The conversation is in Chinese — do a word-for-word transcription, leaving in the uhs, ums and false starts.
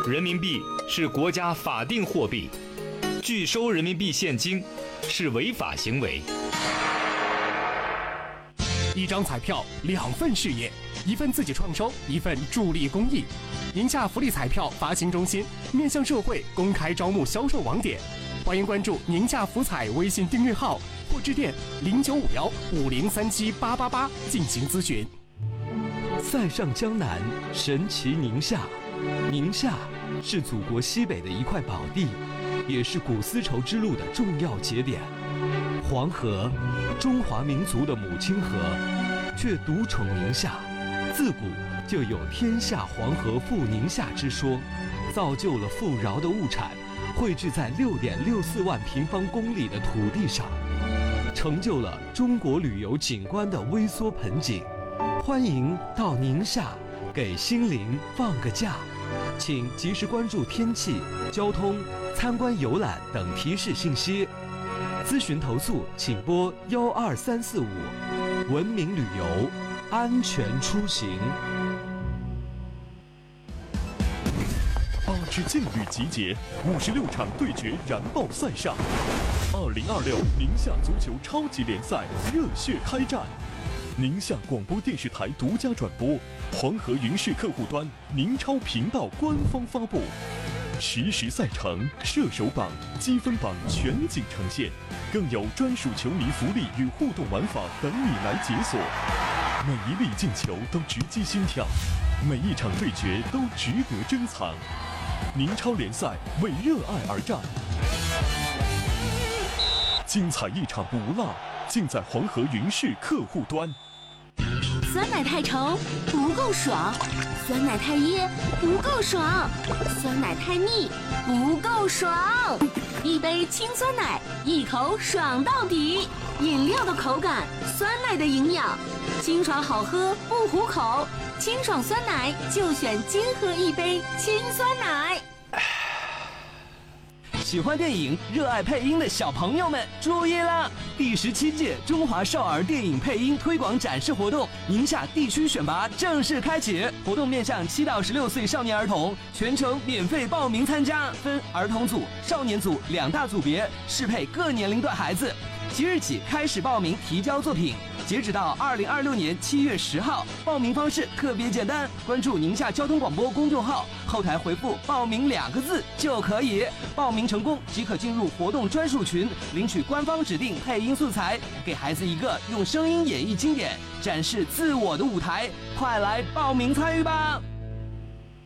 人民币是国家法定货币，拒收人民币现金是违法行为。 一张彩票，两份事业，一份自己创收，一份助力公益。宁夏福利彩票发行中心面向社会公开招募销售网点，欢迎关注宁夏福彩微信订阅号或致电零九五幺五零三七八八八进行咨询。 塞上江南，神奇宁夏。宁夏是祖国西北的一块宝地，也是古丝绸之路的重要节点。黄河，中华民族的母亲河，却独宠宁夏。自古就有天下黄河赴宁夏之说，造就了富饶的物产汇聚在六点六四万平方公里的土地上，成就了中国旅游景观的微缩盆景。欢迎到宁夏给心灵放个假，请及时关注天气、交通、参观游览等提示信息。咨询投诉请拨幺二三四五。文明旅游，安全出行。 八支劲旅集结，五十六场对决燃爆赛上。二零二六宁夏足球超级联赛热血开战。宁夏广播电视台独家转播，黄河云视客户端宁超频道官方发布，实时赛程、射手榜、积分榜全景呈现，更有专属球迷福利与互动玩法等你来解锁。每一粒进球都直击心跳，每一场对决都值得珍藏。宁超联赛为热爱而战，精彩一场不落，尽在黄河云视客户端。 酸奶太稠不够爽，酸奶太噎不够爽，酸奶太腻不够爽。一杯清酸奶，一口爽到底。饮料的口感，酸奶的营养，清爽好喝不糊口，清爽酸奶就选金河一杯清酸奶。 喜欢电影、热爱配音的小朋友们注意了！第十七届中华少儿电影配音推广展示活动宁夏地区选拔正式开启，活动面向七到十六岁少年儿童，全程免费报名参加，分儿童组、少年组两大组别，适配各年龄段孩子。即日起开始报名提交作品，截止到二零二六年七月十号。报名方式特别简单，关注宁夏交通广播公众号，后台回复报名两个字就可以。报名成功即可进入活动专属群，领取官方指定配音素材，给孩子一个用声音演绎经典、展示自我的舞台。快来报名参与吧！